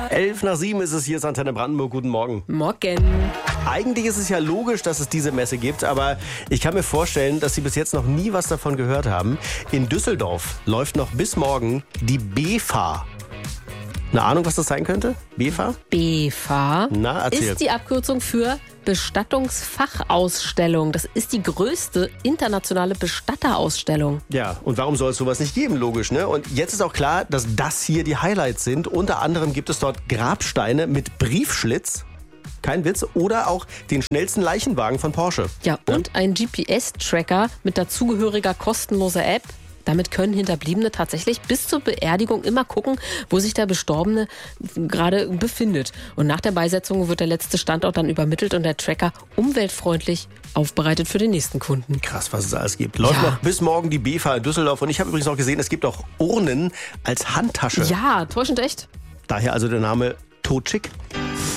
11:07 ist es, hier ist Antenne Brandenburg. Guten Morgen. Morgen. Eigentlich ist es ja logisch, dass es diese Messe gibt, aber ich kann mir vorstellen, dass Sie bis jetzt noch nie was davon gehört haben. In Düsseldorf läuft noch bis morgen die BFA. Eine Ahnung, was das sein könnte? BFA? BFA Na, erzähl. ist die Abkürzung für Bestattungsfachausstellung. Das ist die größte internationale Bestatterausstellung. Ja, und warum soll es sowas nicht geben, logisch, ne? Und jetzt ist auch klar, dass das hier die Highlights sind. Unter anderem gibt es dort Grabsteine mit Briefschlitz. Kein Witz. Oder auch den schnellsten Leichenwagen von Porsche. Ja, und ein GPS-Tracker mit dazugehöriger kostenloser App. Damit können Hinterbliebene tatsächlich bis zur Beerdigung immer gucken, wo sich der Bestorbene gerade befindet. Und nach der Beisetzung wird der letzte Standort dann übermittelt und der Tracker umweltfreundlich aufbereitet für den nächsten Kunden. Krass, was es alles gibt. Läuft Ja. noch bis morgen die BFA in Düsseldorf. Und ich habe übrigens auch gesehen, es gibt auch Urnen als Handtasche. Ja, täuschend echt. Daher also der Name Totschick.